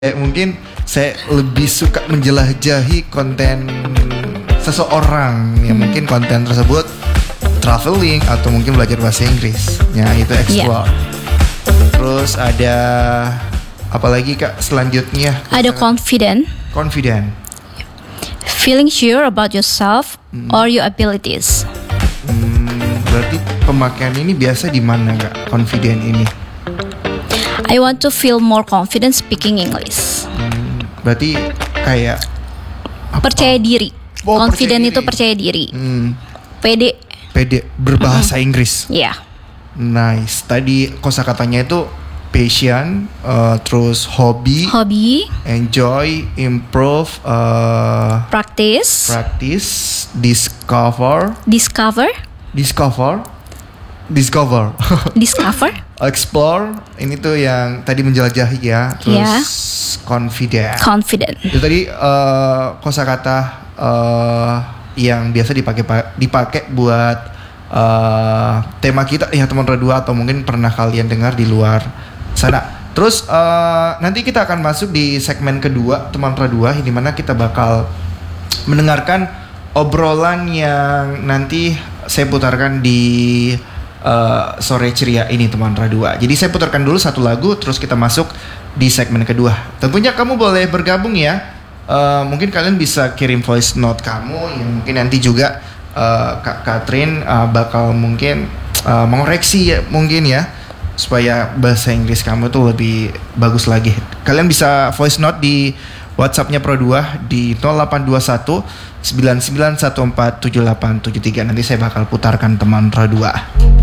Mungkin saya lebih suka menjelajahi konten seseorang yang mungkin konten tersebut traveling atau mungkin belajar bahasa Inggris. Ya, itu explore. Terus ada apa lagi Kak selanjutnya? Ada confident. Confident. Feeling sure about yourself or your abilities. Berarti pemakaian ini biasa di mana Kak? Confident ini. I want to feel more confident speaking English. Berarti kayak apa? Percaya diri. Oh, Confident percaya itu diri. percaya diri. Pede. Berbahasa Inggris. Ya. Yeah. Nice. Tadi kosakatanya itu passion, terus hobi, enjoy, improve, Practice. discover, explore. Ini tuh yang tadi menjelajahi ya. Terus confident. Itu tadi kosakata yang biasa dipakai buat tema kita ya teman Radua, atau mungkin pernah kalian dengar di luar sana. Terus nanti kita akan masuk di segmen kedua teman Radua, di mana kita bakal mendengarkan obrolan yang nanti saya putarkan di sore ceria ini teman Radua. Jadi saya putarkan dulu satu lagu, terus kita masuk di segmen kedua. Tentunya kamu boleh bergabung ya. Mungkin kalian bisa kirim voice note kamu, yang mungkin nanti juga Kak Katrin bakal mungkin mengoreksi ya, mungkin ya, supaya bahasa Inggris kamu tuh lebih bagus lagi. Kalian bisa voice note di WhatsApp-nya Pro2 di 0821 99147873. Nanti saya bakal putarkan teman Pro2.